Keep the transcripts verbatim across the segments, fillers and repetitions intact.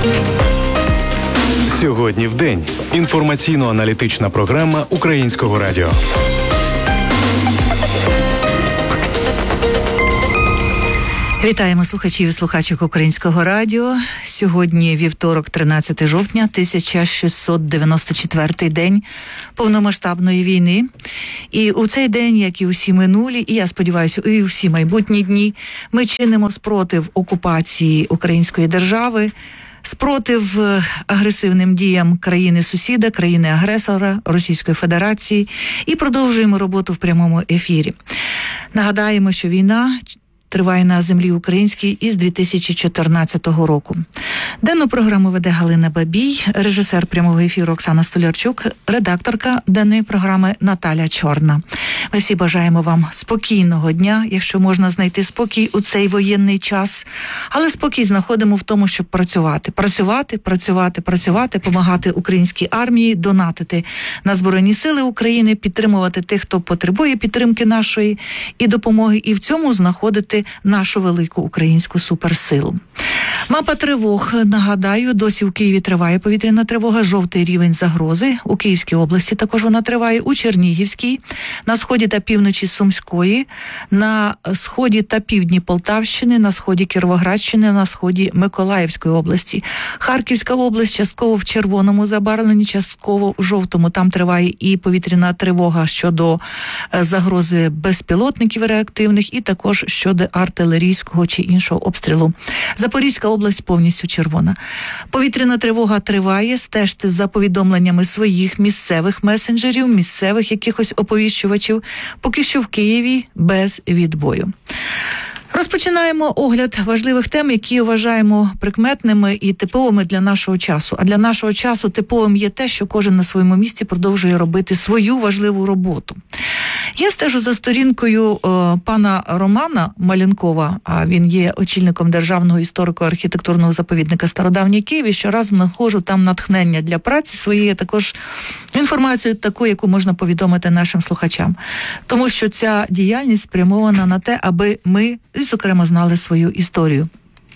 Сьогодні в день. Інформаційно-аналітична програма Українського радіо. Вітаємо слухачів і слухачок Українського радіо. Сьогодні вівторок, тринадцяте жовтня, тисяча шістсот дев'яносто четвертий день повномасштабної війни. І у цей день, як і усі минулі, і я сподіваюся, і усі майбутні дні, ми чинимо спротив окупації української держави, спротив агресивним діям країни-сусіда, країни-агресора Російської Федерації і продовжуємо роботу в прямому ефірі. Нагадаємо, що війна триває на землі українській із дві тисячі чотирнадцятого року. Денну програму веде Галина Бабій, режисер прямого ефіру Оксана Столярчук, редакторка денної програми Наталя Чорна. Ми всі бажаємо вам спокійного дня, якщо можна знайти спокій у цей воєнний час, але спокій знаходимо в тому, щоб працювати. Працювати, працювати, працювати, допомагати українській армії, донатити на Збройні Сили України, підтримувати тих, хто потребує підтримки нашої і допомоги, і в цьому знаходити нашу велику українську суперсилу. Мапа тривог. Нагадаю, досі у Києві триває повітряна тривога, жовтий рівень загрози. У Київській області також вона триває, у Чернігівській, на сході та півночі Сумської, на сході та півдні Полтавщини, на сході Кіровоградщини, на сході Миколаївської області. Харківська область частково в червоному забарвленні, частково в жовтому. Там триває і повітряна тривога щодо загрози безпілотників реактивних і також щодо артилерійського чи іншого обстрілу. Запорізька область повністю червона. Повітряна тривога триває. Стежте за повідомленнями своїх місцевих месенджерів, місцевих якихось оповіщувачів. Поки що в Києві без відбою. Розпочинаємо огляд важливих тем, які вважаємо прикметними і типовими для нашого часу. А для нашого часу типовим є те, що кожен на своєму місці продовжує робити свою важливу роботу. Я стежу за сторінкою е, пана Романа Малянкова, а він є очільником Державного історико-архітектурного заповідника «Стародавній Київ», і щоразу знаходжу там натхнення для праці своєї, також інформацію таку, яку можна повідомити нашим слухачам. Тому що ця діяльність спрямована на те, аби ми, зокрема, знали свою історію.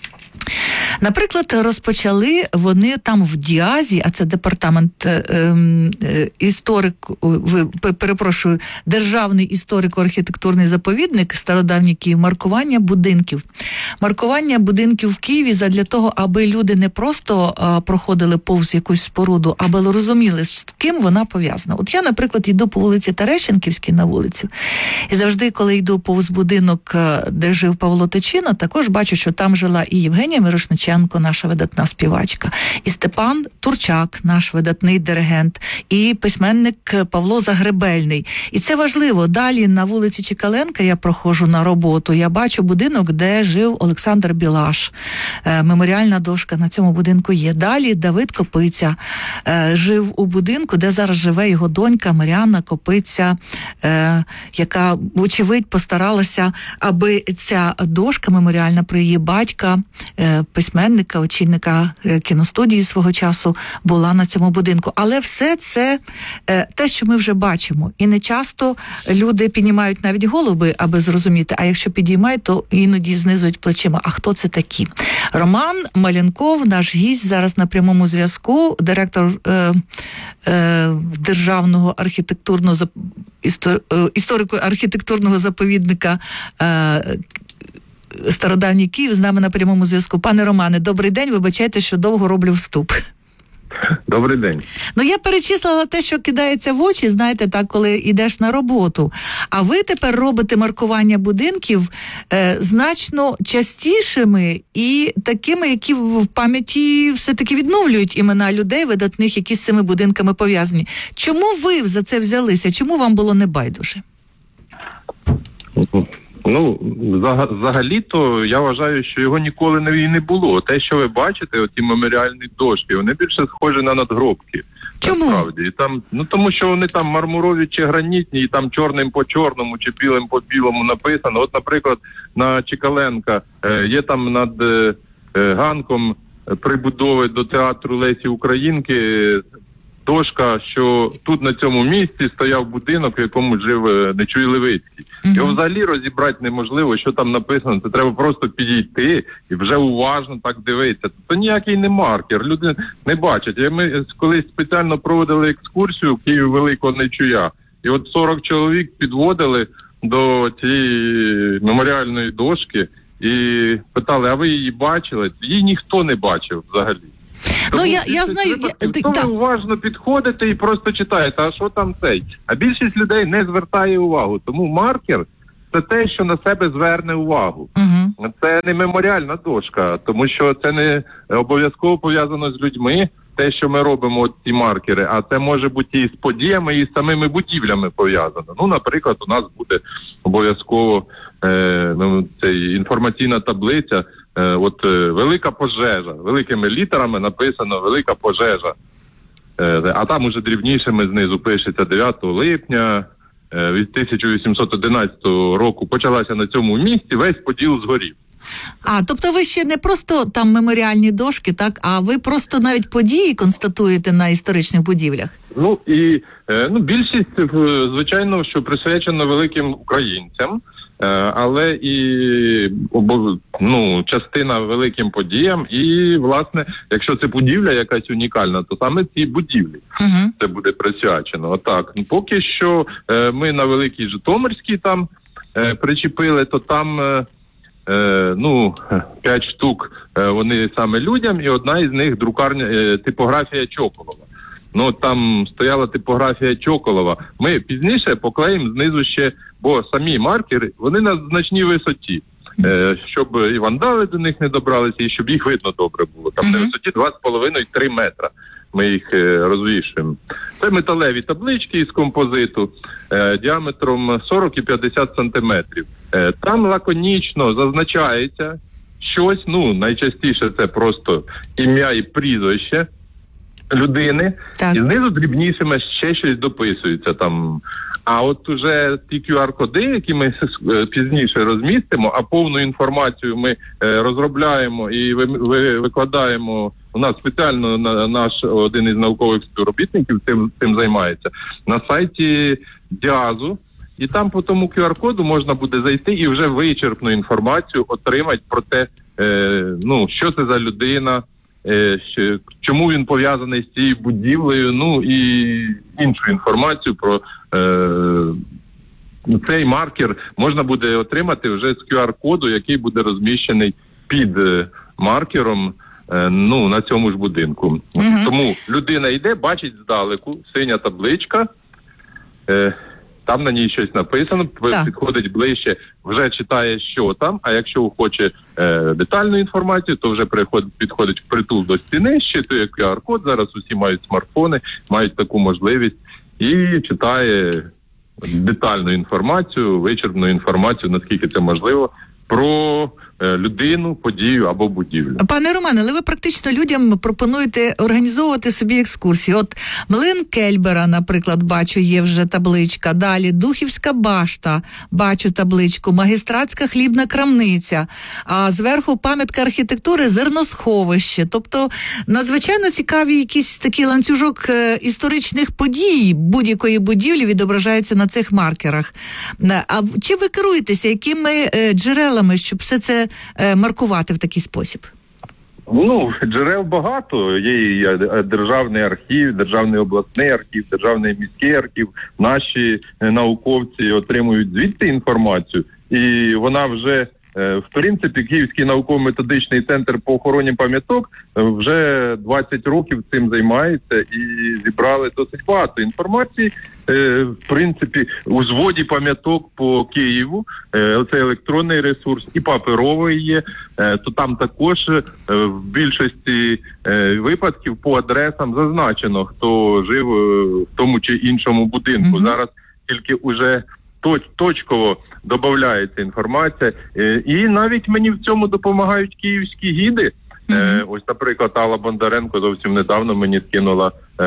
Наприклад, розпочали вони там в Діазі, а це департамент е, е, історик, е, перепрошую, Державний історико-архітектурний заповідник «Стародавній Київ», маркування будинків. Маркування будинків в Києві задля того, аби люди не просто е, проходили повз якусь споруду, аби розуміли, з ким вона пов'язана. От я, наприклад, йду по вулиці Терещенківській на вулицю, і завжди, коли йду повз будинок, де жив Павло Тичина, також бачу, що там жила і Євгенія Мирошниченко, наша видатна співачка, і Степан Турчак, наш видатний диригент, і письменник Павло Загребельний. І це важливо. Далі на вулиці Чекаленка я проходжу на роботу, я бачу будинок, де жив Олександр Білаш. Меморіальна дошка на цьому будинку є. Далі Давид Копиця жив у будинку, де зараз живе його донька Мар'яна Копиця, яка, вочевидь, постаралася, аби ця дошка меморіальна про її батька, письменника, очільника кіностудії свого часу, була на цьому будинку. Але все це те, що ми вже бачимо. І не часто люди піднімають навіть голови, аби зрозуміти, а якщо підіймають, то іноді знизують плечима. А хто це такі? Роман Малянков, наш гість, зараз на прямому зв'язку, директор е, е, Державного архітектурного істор, історико-архітектурного заповідника е, «Стародавній Київ», з нами на прямому зв'язку. Пане Романе, добрий день, вибачайте, що довго роблю вступ. Добрий день. Ну, я перечислила те, що кидається в очі, знаєте, так, коли йдеш на роботу. А ви тепер робите маркування будинків е, значно частішими і такими, які в пам'яті все-таки відновлюють імена людей видатних, які з цими будинками пов'язані. Чому ви за це взялися? Чому вам було не байдуже? Ну, взагалі-то я вважаю, що його ніколи не, не було. Те, що ви бачите, оті меморіальні дошки, вони більше схожі на надгробки. Чому? Насправді. І там, ну, тому що вони там мармурові чи гранітні, і там чорним по чорному чи білим по білому написано. От, наприклад, на Чекаленка е, є там над е, ганком прибудови до театру Лесі Українки дошка, що тут на цьому місці стояв будинок, в якому жив Нечуй Левицький. Mm-hmm. Його взагалі розібрати неможливо, що там написано. Це треба просто підійти і вже уважно так дивитися. Це ніякий не маркер, люди не бачать. Ми колись спеціально проводили екскурсію в Києві Великого Нечуя. І от сорок чоловік підводили до цієї меморіальної дошки і питали, а ви її бачили? Її ніхто не бачив взагалі. Тому ну, я, я знаю, я, то ви уважно підходите і просто читаєте, а що там цей? А більшість людей не звертає увагу. Тому маркер – це те, що на себе зверне увагу. Угу. Це не меморіальна дошка, тому що це не обов'язково пов'язано з людьми, те, що ми робимо, от ці маркери, а це може бути і з подіями, і з самими будівлями пов'язано. Ну, наприклад, у нас буде обов'язково е, ну, це інформаційна таблиця, е, от е, велика пожежа, великими літерами написано велика пожежа, е, а там уже дрібнішими знизу пишеться дев'ятого липня е, тисяча вісімсот одинадцятого року почалася на цьому місці, весь Поділ згорів. А, тобто ви ще не просто там меморіальні дошки, так, а ви просто навіть події констатуєте на історичних будівлях? Ну, і е, ну, більшість, звичайно, що присвячено великим українцям, е, але і ну, частина великим подіям, і, власне, якщо це будівля якась унікальна, то саме цій будівлі uh-huh. це буде присвячено. Отак. Поки що е, ми на Великій Житомирській там е, причепили, то там... Е, Е, ну, п'ять штук е, вони саме людям, і одна із них друкарня, е, типографія Чоколова. Ну, там стояла типографія Чоколова. Ми пізніше поклеїмо знизу ще, бо самі маркери, вони на значній висоті. Е, щоб і вандали до них не добралися, і щоб їх видно добре було. Там на висоті два з половиною - три метра. Ми їх е, розвішуємо. Це металеві таблички із композиту е, діаметром сорок і п'ятдесят сантиметрів. Е, там лаконічно зазначається щось, ну, найчастіше це просто ім'я і прізвище людини, так. І знизу дрібнішими ще щось дописується там. А от уже ті кю ар-коди, які ми пізніше розмістимо, а повну інформацію ми розробляємо і викладаємо, у нас спеціально наш один із наукових співробітників цим, цим займається, на сайті Діазу, і там по тому кю ар-коду можна буде зайти і вже вичерпну інформацію отримати про те, ну, що це за людина, чому він пов'язаний з цією будівлею, ну і іншу інформацію про е, цей маркер можна буде отримати вже з кю ар-коду, який буде розміщений під маркером е, ну, на цьому ж будинку. Mm-hmm. Тому людина йде, бачить здалеку, синя табличка, е, там на ній щось написано, так. Підходить ближче, вже читає, що там, а якщо хоче е, детальну інформацію, то вже приходить, підходить впритул до стіни, щитує кю ар-код, зараз усі мають смартфони, мають таку можливість, і читає детальну інформацію, вичерпну інформацію, наскільки це можливо, про людину, подію або будівлю. Пане Романе, але ви практично людям пропонуєте організовувати собі екскурсії. От млин Кельбера, наприклад, бачу, є вже табличка. Далі Духівська башта, бачу табличку. Магістратська хлібна крамниця. А зверху пам'ятка архітектури зерносховище. Тобто надзвичайно цікаві якісь такий ланцюжок е, історичних подій будь-якої будівлі відображається на цих маркерах. А чи ви керуєтеся якими е, джерелами, щоб все це маркувати в такий спосіб? Ну, джерел багато. Є і державний архів, державний обласний архів, державний міський архів. Наші науковці отримують звідти інформацію, і вона вже, в принципі, Київський науково-методичний центр по охороні пам'яток вже двадцять років цим займається і зібрали досить багато інформації. В принципі, у зводі пам'яток по Києву, це електронний ресурс, і паперовий є, то там також в більшості випадків по адресам зазначено, хто жив в тому чи іншому будинку. Mm-hmm. Зараз тільки уже точково додається інформація. І навіть мені в цьому допомагають київські гіди. Mm-hmm. Ось, наприклад, Алла Бондаренко зовсім недавно мені скинула е,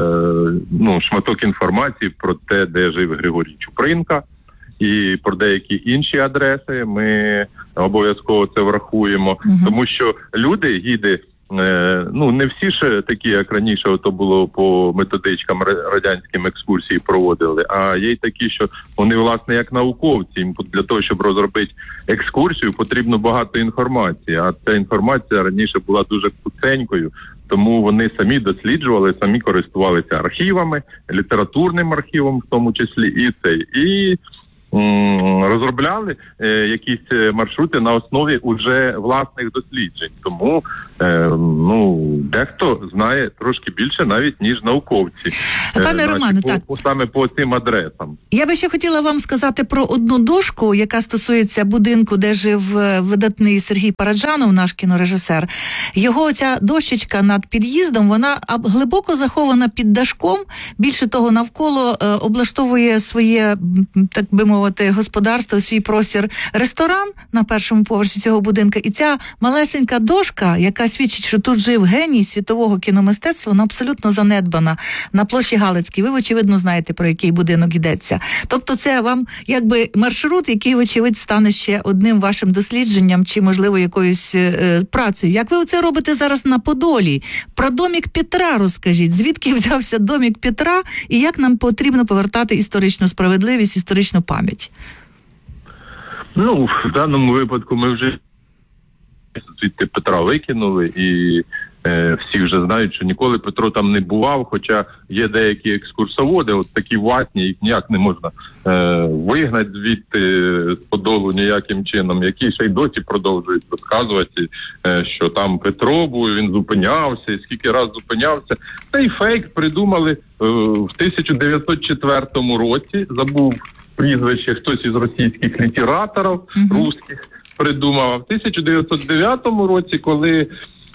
ну, шматок інформації про те, де жив Григорій Чупринка, і про деякі інші адреси. Ми обов'язково це врахуємо, mm-hmm. тому що люди, гіди, Ну, не всі ж такі, як раніше, ото було по методичкам радянським екскурсії проводили, а є й такі, що вони, власне, як науковці. Їм для того, щоб розробити екскурсію, потрібно багато інформації, а ця інформація раніше була дуже куценькою, тому вони самі досліджували, самі користувалися архівами, літературним архівом в тому числі, і цей, і розробляли е, якісь маршрути на основі уже власних досліджень. Тому е, ну, дехто знає трошки більше навіть, ніж науковці. Пане е, Романе, по, так. По, саме по цим адресам. Я би ще хотіла вам сказати про одну дошку, яка стосується будинку, де жив видатний Сергій Параджанов, наш кінорежисер. Його ця дощечка над під'їздом, вона глибоко захована під дашком. Більше того, навколо е, облаштовує своє, так би мовити, господарство, свій простір, ресторан на першому поверсі цього будинку. І ця малесенька дошка, яка свідчить, що тут жив геній світового кіномистецтва, вона абсолютно занедбана на площі Галицькій. Ви, очевидно, знаєте, про який будинок йдеться. Тобто це вам якби маршрут, який, вочевидь, стане ще одним вашим дослідженням чи, можливо, якоюсь е, працею. Як ви оце робите зараз на Подолі? Про домік Петра розкажіть. Звідки взявся домік Петра і як нам потрібно повертати історичну справедливість, історичну пам'ять? Ну, в даному випадку ми вже звідти Петра викинули, і е, всі вже знають, що ніколи Петро там не бував, хоча є деякі екскурсоводи, от такі ватні, їх ніяк не можна е, вигнати звідти з Подолу ніяким чином, які ще й досі продовжують розказувати, е, що там Петро був, він зупинявся, і скільки раз зупинявся. Цей фейк придумали е, в тисяча дев'ятсот четвертому році, забув прізвище хтось із російських літераторів, uh-huh. русських, придумав. А в тисяча дев'ятсот дев'ятому році, коли,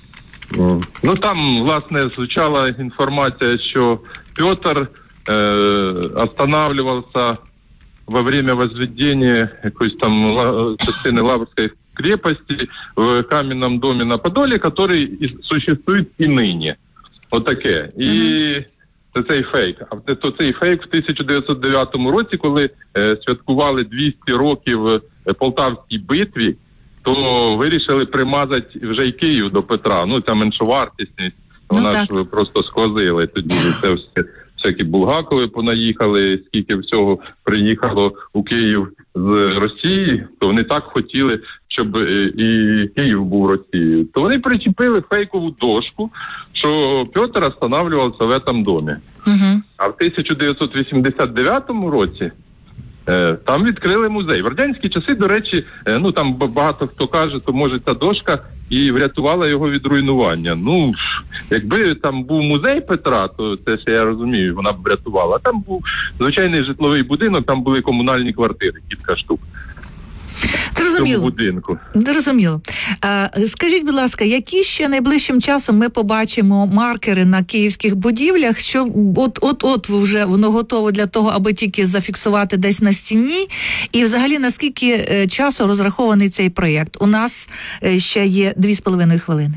ну там, власне, звучала інформація, що Петр е, останавливався во время возведения якоїсь там частини Лаврської крепості в каменном домі на Подолі, який существує і нині. Отаке. І uh-huh. Це цей фейк. А то цей фейк в тисяча дев'ятсот дев'ятому році, коли е, святкували двісті років Полтавській битві, то вирішили примазати вже й Київ до Петра. Ну, ця меншовартісність, вона ну, ж просто схвозили тоді. Це все, всякі Булгакови понаїхали, скільки всього приїхало у Київ з Росії, то вони так хотіли, щоб і Київ був Росією. То вони причепили фейкову дошку, що Петр останавливався в цьому домі. Uh-huh. А в тисяча дев'ятсот вісімдесят дев'ятому році е, там відкрили музей. В радянські часи, до речі, е, ну там багато хто каже, то може ця дошка і врятувала його від руйнування. Ну, якби там був музей Петра, то це ще я розумію, вона б врятувала. А там був звичайний житловий будинок, там були комунальні квартири, кілька штук. Зрозуміло. Зрозуміло. Скажіть, будь ласка, які ще найближчим часом ми побачимо маркери на київських будівлях, що от-от-от вже воно готово для того, аби тільки зафіксувати десь на стіні? І взагалі, наскільки часу розрахований цей проєкт? У нас ще є дві з половиною хвилини.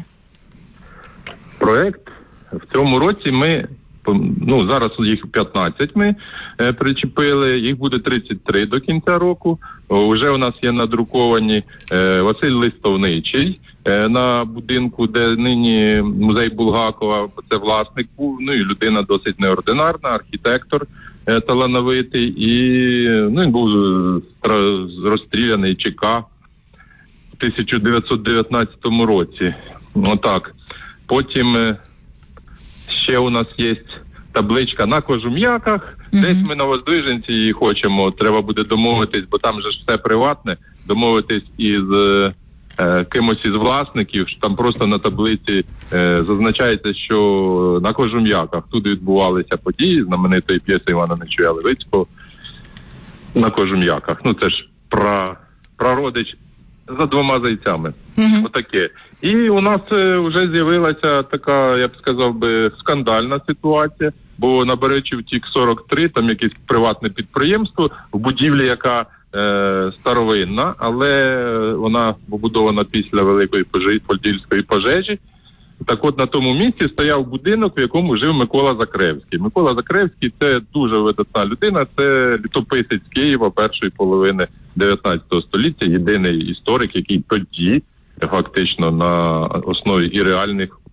Проєкт в цьому році ми Ну, зараз їх п'ятнадцять ми е, причепили, їх буде тридцять три до кінця року. Уже у нас є надруковані е, Василь Листовничий е, на будинку, де нині музей Булгакова, це власник був, ну і людина досить неординарна, архітектор е, талановитий, і ну, він був розстріляний ЧК в тисяча дев'ятсот дев'ятнадцятому році. Отак. Потім е, ще у нас є табличка на Кожум'яках. Mm-hmm. Десь ми на Воздвиженці її хочемо. Треба буде домовитись, бо там же ж все приватне. Домовитись із е, кимось із власників. Що там просто на таблиці е, зазначається, що на Кожум'яках тут відбувалися події знаменитої п'єси Івана Нечуя Левицького на Кожум'яках. Ну це ж про, прародич за двома зайцями. Mm-hmm. Отаке. І у нас вже з'явилася така, я б сказав би, скандальна ситуація, бо на Беречів-Тік сорок три, там якесь приватне підприємство в будівлі, яка е, старовинна, але вона побудована після Великої пожежі, Подільської пожежі. Так от на тому місці стояв будинок, в якому жив Микола Закревський. Микола Закревський – це дуже видатна людина, це літописець Києва першої половини дев'ятнадцятого століття, єдиний історик, який тоді фактично на основі і реальних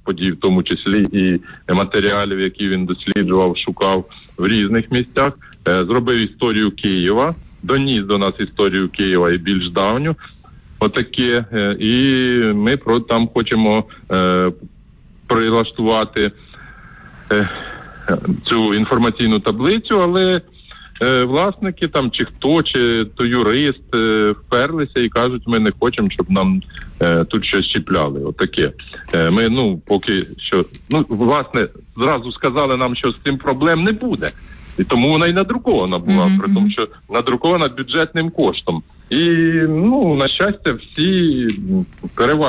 подій, в тому числі і матеріалів, які він досліджував, шукав в різних місцях. Зробив історію Києва, доніс до нас історію Києва і більш давню. Отаке. І ми про там хочемо е, прилаштувати е, цю інформаційну таблицю, але е, власники там чи хто, чи то юрист е, вперлися і кажуть, ми не хочемо, щоб нам е, тут щось чіпляли. Отаке. Е, ми, ну, поки що, ну, власне, зразу сказали нам, що з цим проблем не буде. І тому вона й надрукована була, mm-hmm. при тому, що надрукована бюджетним коштом. І, ну, на щастя, всі переважно